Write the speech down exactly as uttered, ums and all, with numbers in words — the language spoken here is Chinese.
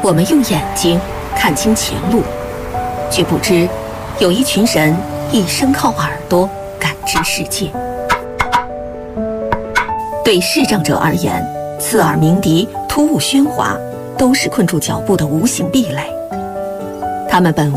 我们用眼睛看清前路，却不知有一群人一生靠耳朵感知世界。对视障者而言，刺耳鸣笛、突兀喧哗都是困住脚步的无形壁垒。他们本